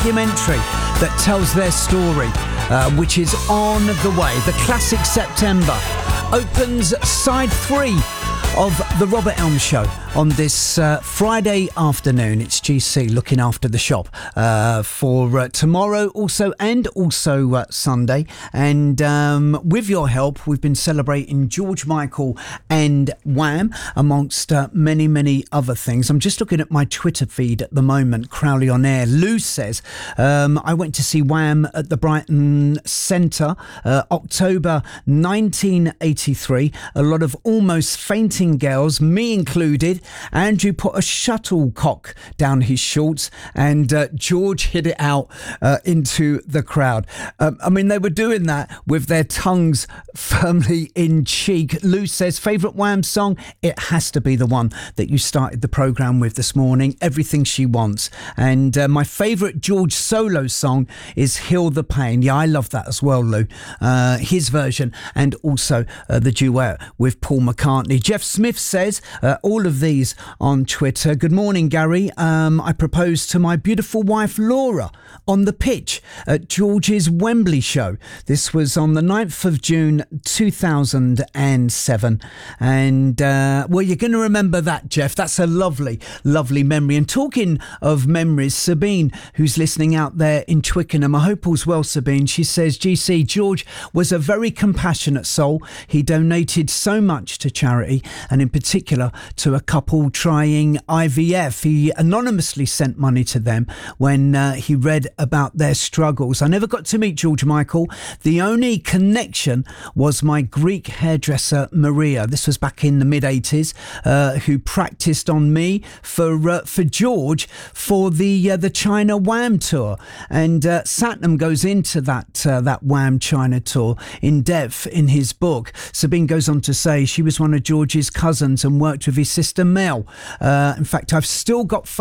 documentary that tells their story, which is on the way. The Classic September opens side 3 of the Robert Elm Show on this Friday afternoon. It's GC looking after the shop for tomorrow also Sunday. And with your help, we've been celebrating George Michael and Wham, amongst many other things. I'm just looking at my Twitter feed at the moment, Crowley on Air. Lou says, I went to see Wham at the Brighton Centre, October 1983. A lot of almost fainting girls, me included. Andrew put a shuttlecock down his shorts and George hit it out into the crowd. I mean, they were doing that with their tongues firmly in cheek. Lou says, favourite Wham song? It has to be the one that you started the programme with this morning, Everything She Wants. And my favourite George solo song is Heal the Pain. Yeah, I love that as well, Lou. His version and also the duet with Paul McCartney. Jeff Smith says, all of these on Twitter. Good morning, Gary. I proposed to my beautiful wife, Laura, on the pitch at George's Wembley show. This was on the 9th of June, 2007. And, well, you're going to remember that, Jeff. That's a lovely memory. And talking of memories, Sabine, who's listening out there in Twickenham, I hope all's well, Sabine. She says, GC, George was a very compassionate soul. He donated so much to charity, and in particular to a couple trying IVF. He anonymously sent money to them when he read about their struggles. I never got to meet George Michael. The only connection was my Greek hairdresser Maria. This was back in the mid-80s, who practiced on me for George for the China Wham tour. And Satnam goes into that Wham China tour in depth in his book. Sabine goes on to say she was one of George's cousins and worked with his sister Mel. In fact, I've still got